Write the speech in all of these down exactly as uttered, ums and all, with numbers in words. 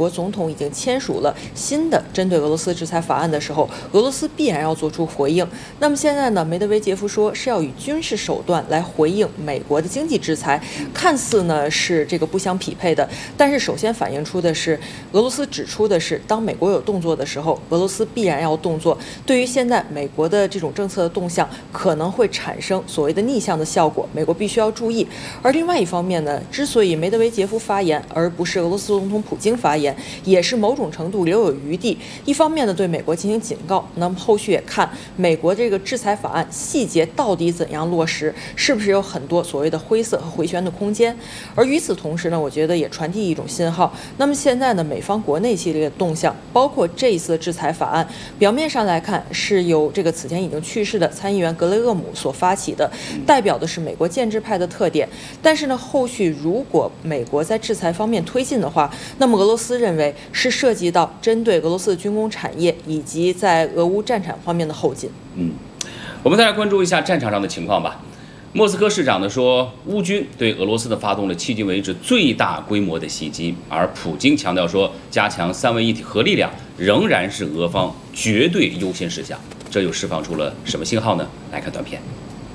国总统已经签署了新的针对俄罗斯制裁法案的时候，俄罗斯必然要做出回应。那么现在呢，梅德韦杰夫说是要以军事手段来回应美国的经济制裁，看似呢是这个不相匹配的，但是首先反映出的是，俄罗斯指出的是，当美国有动作的时候，俄罗斯必然要动作。对于现在美国的这种政策的动向，可能会产生所谓的逆向的效果，美国必须要注意。而另外一方面呢，之所以梅德韦杰夫发言，而不是俄罗斯总统普京发言，也是某种程度留有余地。一方面呢，对美国进行警告，那么后续也看美国这个制裁法案细节到底怎样落实，是不是有很多所谓的灰色和回旋的空间。而与此同时呢，我觉得也传递一种信号。那么现在呢，美方国内系列的动向，包括这一次的制裁法案，表面上来看是由这个此前已经去世的参议员格雷厄姆所发起的，代表的是美国建制派的特点。但是呢，后续如果美国在制裁方面推进的话，那么俄罗斯认为是涉及到针对俄罗斯的军工产业以及在俄乌战场方面的后劲。 嗯，我们再来关注一下战场上的情况吧。莫斯科市长呢说，乌军对俄罗斯的发动了迄今为止最大规模的袭击，而普京强调说，加强三位一体核力量仍然是俄方绝对优先事项。这又释放出了什么信号呢？来看短片。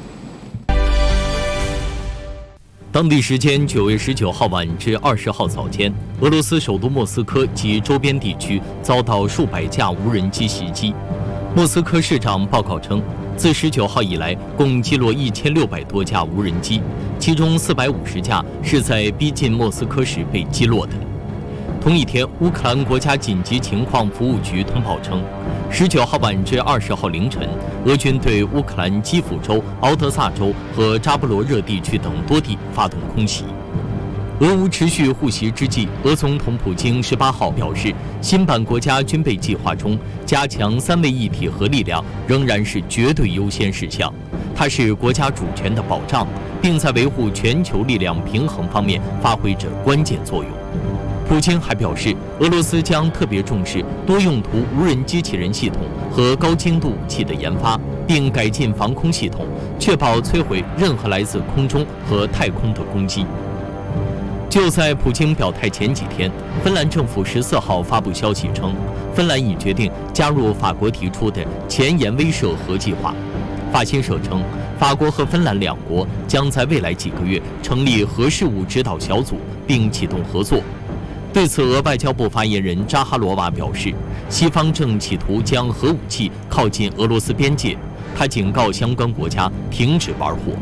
当地时间九月十九号晚至二十号早间，俄罗斯首都莫斯科及周边地区遭到数百架无人机袭击。莫斯科市长报告称，自十九号以来，共击落一千六百多架无人机，其中四百五十架是在逼近莫斯科时被击落的。同一天，乌克兰国家紧急情况服务局通报称，十九号晚至二十号凌晨，俄军对乌克兰基辅州、敖德萨州和扎波罗热地区等多地发动空袭。俄乌持续互袭之际，俄总统普京十八号表示，新版国家军备计划中加强三位一体核力量仍然是绝对优先事项，它是国家主权的保障，并在维护全球力量平衡方面发挥着关键作用。普京还表示，俄罗斯将特别重视多用途无人机器人系统和高精度武器的研发，并改进防空系统，确保摧毁任何来自空中和太空的攻击。就在普京表态前几天，芬兰政府十四号发布消息称，芬兰已决定加入法国提出的前沿威慑核计划。法新社称，法国和芬兰两国将在未来几个月成立核事务指导小组，并启动合作。对此，俄外交部发言人扎哈罗娃表示，西方正企图将核武器靠近俄罗斯边界，他警告相关国家停止玩火。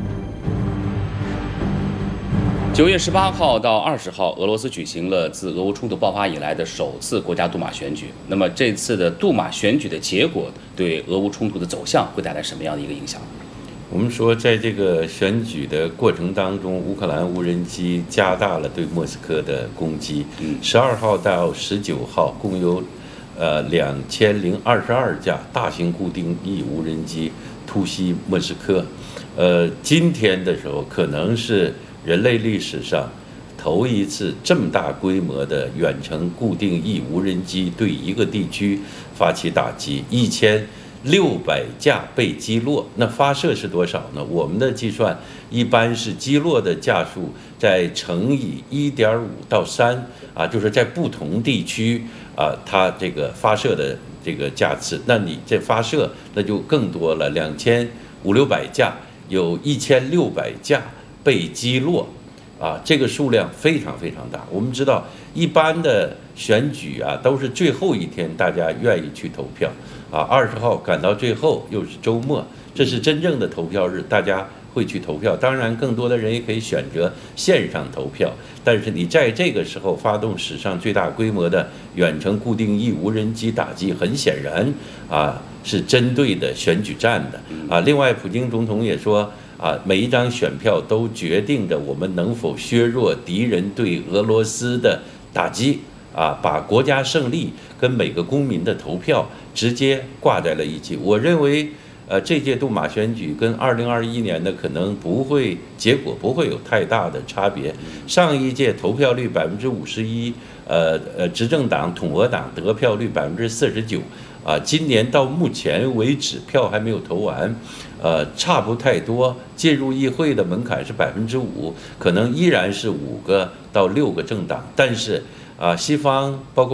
九月十八号到二十号，俄罗斯举行了自俄乌冲突爆发以来的首次国家杜马选举。那么这次的杜马选举的结果，对俄乌冲突的走向会带来什么样的一个影响？ 我们说，在这个选举的过程当中，乌克兰无人机加大了对莫斯科的攻击。十二号到十九号，共有呃两千零二十二架大型固定翼无人机突袭莫斯科。呃，今天的时候，可能是人类历史上头一次这么大规模的远程固定翼无人机对一个地区发起打击，一千六百架被击落。那发射是多少呢？我们的计算一般是击落的架数再乘以一点五到三啊，就是在不同地区啊，它这个发射的这个架次，那你这发射那就更多了，两千五六百架，有一千六百架被击落。啊，这个数量非常非常大。我们知道，一般的选举啊，都是最后一天大家愿意去投票啊。二十号赶到最后又是周末，这是真正的投票日，大家会去投票。当然，更多的人也可以选择线上投票。但是你在这个时候发动史上最大规模的远程固定翼无人机打击，很显然啊是针对的选举战的啊。另外，普京总统也说。啊，每一张选票都决定着我们能否削弱敌人对俄罗斯的打击啊，把国家胜利跟每个公民的投票直接挂在了一起。我认为，呃，这届杜马选举跟二零二一年的可能不会结果不会有太大的差别。上一届投票率百分之五十一，呃呃，执政党统俄党得票率百分之四十九。啊，今年到目前为止票还没有投完，呃，差不太多。进入议会的门槛是百分之五，可能依然是五个到六个政党，但是啊，西方包括。